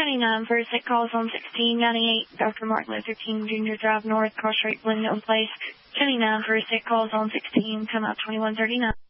29 for sick calls on 1698 Dr. Martin Luther King Jr. Drive North, Cross Street, Bloomington Place. 29 for sick calls on 16, come out 2139.